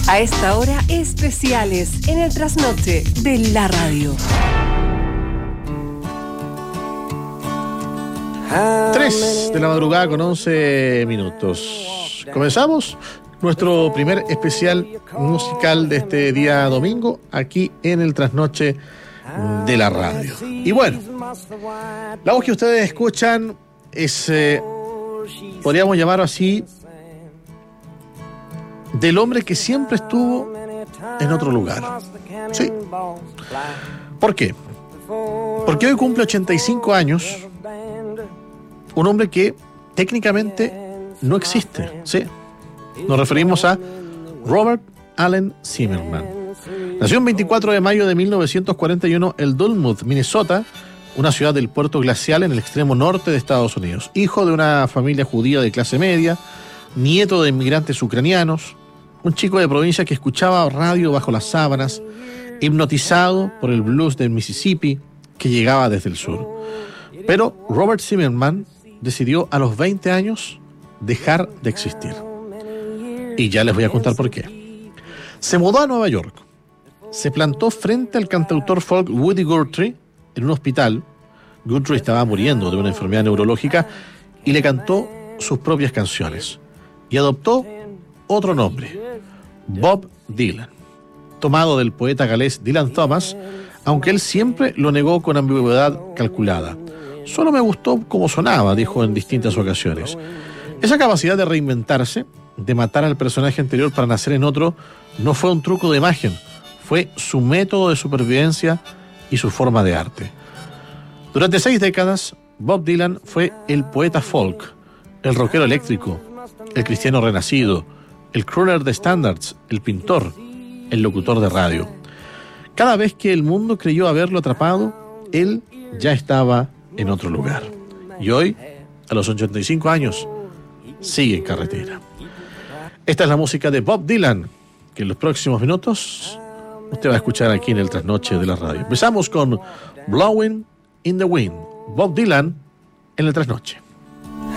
A esta hora, especiales en el trasnoche de la radio. 3 de la madrugada con 11 minutos. Comenzamos nuestro primer especial musical de este día domingo aquí en el trasnoche de la radio. Y bueno, la voz que ustedes escuchan es, podríamos llamarlo así, del hombre que siempre estuvo en otro lugar. Sí. ¿Por qué? Porque hoy cumple 85 años un hombre que técnicamente no existe. Sí. Nos referimos a Robert Allen Zimmerman. Nació el 24 de mayo de 1941 en Duluth, Minnesota, una ciudad del puerto glacial en el extremo norte de Estados Unidos. Hijo de una familia judía de clase media, nieto de inmigrantes ucranianos, un chico de provincia que escuchaba radio bajo las sábanas, hipnotizado por el blues del Mississippi que llegaba desde el sur. Pero Robert Zimmerman decidió a los 20 años dejar de existir. Y ya les voy a contar por qué. Se mudó a Nueva York. Se plantó frente al cantautor folk Woody Guthrie en un hospital. Guthrie estaba muriendo de una enfermedad neurológica y le cantó sus propias canciones. Y adoptó otro nombre, Bob Dylan, tomado del poeta galés Dylan Thomas, aunque él siempre lo negó con ambigüedad calculada. Solo me gustó cómo sonaba, dijo en distintas ocasiones. Esa capacidad de reinventarse, de matar al personaje anterior para nacer en otro, no fue un truco de imagen, fue su método de supervivencia y su forma de arte. Durante 6 décadas, Bob Dylan fue el poeta folk, el rockero eléctrico, el cristiano renacido, el crooner de standards, el pintor, el locutor de radio. Cada vez que el mundo creyó haberlo atrapado, él ya estaba en otro lugar. Y hoy, a los 85 años, sigue en carretera. Esta es la música de Bob Dylan, que en los próximos minutos usted va a escuchar aquí en el trasnoche de la radio. Empezamos con Blowing in the Wind, Bob Dylan en el trasnoche.